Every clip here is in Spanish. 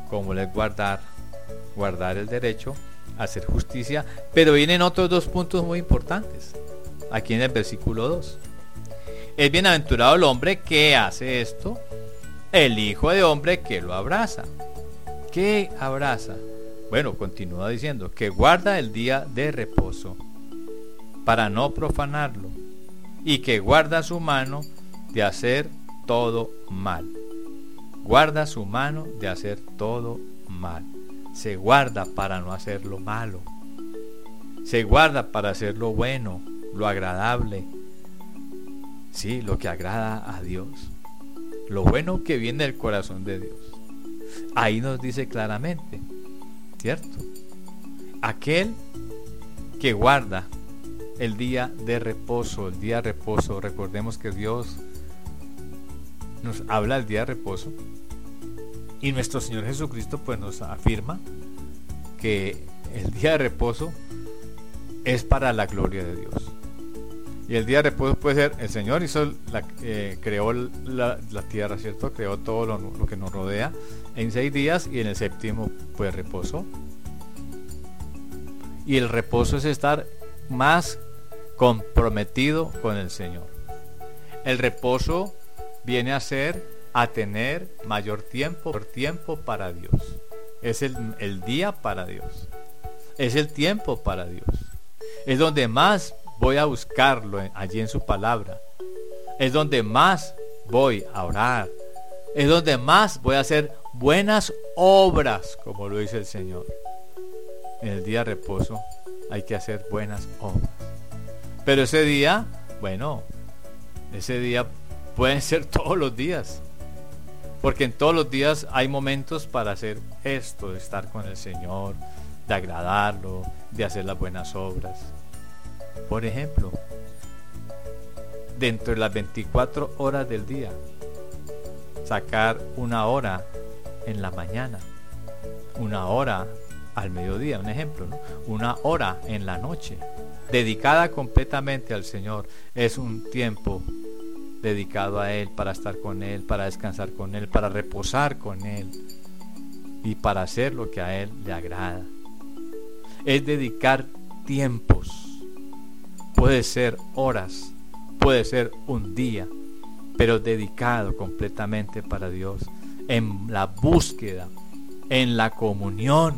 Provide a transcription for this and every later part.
como es guardar el derecho, hacer justicia. Pero vienen otros dos puntos muy importantes aquí en el versículo 2. Es bienaventurado el hombre que hace esto, el hijo de hombre que lo abraza. ¿Qué abraza? Bueno, continúa diciendo que guarda el día de reposo para no profanarlo, y que guarda su mano de hacer todo mal. Guarda su mano de hacer todo mal. Se guarda para no hacer lo malo. Se guarda para hacer lo bueno, lo agradable. Sí, lo que agrada a Dios. Lo bueno que viene del corazón de Dios. Ahí nos dice claramente, ¿cierto? Aquel que guarda el día de reposo, recordemos que Dios nos habla del día de reposo, y nuestro Señor Jesucristo pues nos afirma que el día de reposo es para la gloria de Dios. Y el día de reposo puede ser, el Señor creó la tierra, ¿cierto? Creó todo lo que nos rodea en 6 días, y en el séptimo pues reposó. Y el reposo es estar más comprometido con el Señor. El reposo viene a tener mayor tiempo para Dios. Es el día para Dios. Es el tiempo para Dios. Es donde más voy a buscarlo allí en su palabra. Es donde más voy a orar. Es donde más voy a hacer buenas obras, como lo dice el Señor. En el día de reposo hay que hacer buenas obras. Pero ese día, pueden ser todos los días. Porque en todos los días hay momentos para hacer esto, de estar con el Señor, de agradarlo, de hacer las buenas obras. Por ejemplo, dentro de las 24 horas del día, sacar 1 hora en la mañana, 1 hora al mediodía, un ejemplo, ¿no? 1 hora en la noche, dedicada completamente al Señor. Es un tiempo dedicado a Él, para estar con Él, para descansar con Él, para reposar con Él y para hacer lo que a Él le agrada. Es dedicar tiempos. Puede ser horas, puede ser un día, pero dedicado completamente para Dios, en la búsqueda, en la comunión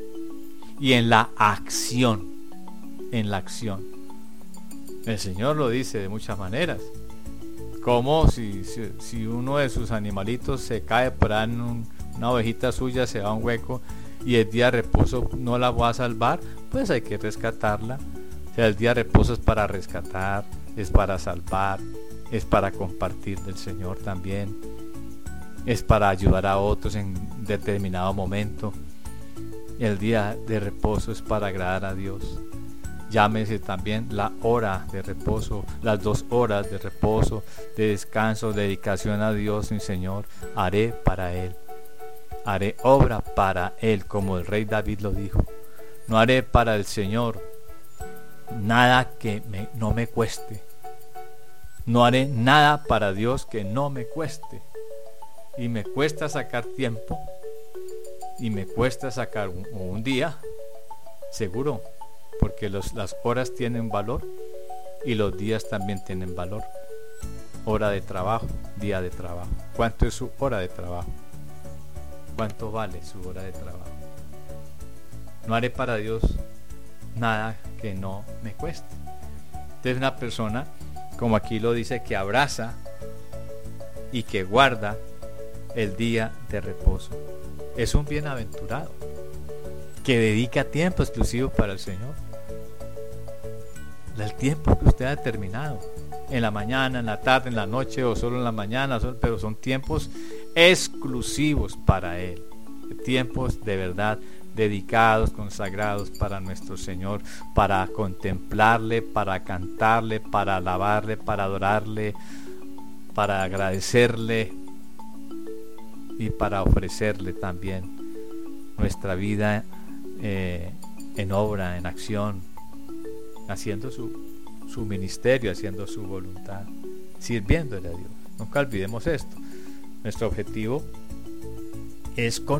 y en la acción. En la acción. El Señor lo dice de muchas maneras. Como si uno de sus animalitos se cae por ahí, una ovejita suya se va a un hueco y el día de reposo no la va a salvar, pues hay que rescatarla. O sea, el día de reposo es para rescatar, es para salvar, es para compartir del Señor también, es para ayudar a otros en determinado momento. El día de reposo es para agradar a Dios. Llámese también la hora de reposo, las 2 horas de reposo, de descanso, dedicación a Dios, mi Señor. Haré para Él. Haré obra para Él, como el rey David lo dijo. No haré para el Señor nada que no me cueste. No haré nada para Dios que no me cueste. Y me cuesta sacar tiempo. Y me cuesta sacar un día, seguro. Porque las horas tienen valor y los días también tienen valor. Hora de trabajo, día de trabajo. ¿Cuánto es su hora de trabajo? ¿Cuánto vale su hora de trabajo? No haré para Dios nada que no me cueste. Entonces una persona, como aquí lo dice, que abraza y que guarda el día de reposo, es un bienaventurado, que dedica tiempo exclusivo para el Señor. El tiempo que usted ha determinado, en la mañana, en la tarde, en la noche, o solo en la mañana, pero son tiempos exclusivos para Él, tiempos de verdad dedicados, consagrados para nuestro Señor, para contemplarle, para cantarle, para alabarle, para adorarle, para agradecerle y para ofrecerle también nuestra vida en obra, en acción, haciendo su ministerio, haciendo su voluntad, sirviéndole a Dios. Nunca olvidemos esto. Nuestro objetivo es